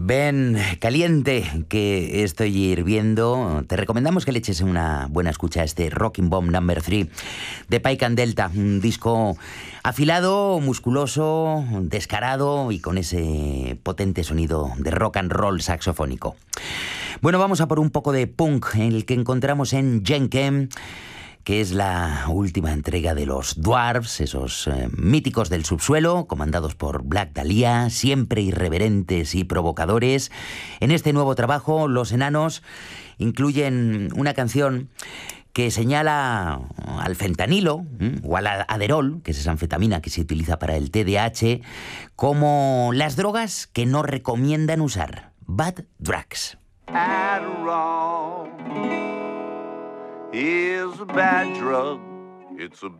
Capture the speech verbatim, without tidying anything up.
Ven, caliente, que estoy hirviendo. Te recomendamos que le eches una buena escucha a este Rocking Bomb número tres de Pike and Delta. Un disco afilado, musculoso, descarado y con ese potente sonido de rock and roll saxofónico. Bueno, vamos a por un poco de punk, en el que encontramos en Jenkem, que es la última entrega de los Dwarfs, esos eh, míticos del subsuelo, comandados por Black Dahlia, siempre irreverentes y provocadores. En este nuevo trabajo, los enanos incluyen una canción que señala al fentanilo, ¿eh? o al aderol, que es esa anfetamina que se utiliza para el T D A H, como las drogas que no recomiendan usar. Bad drugs. Adderall is a bad drug. It's a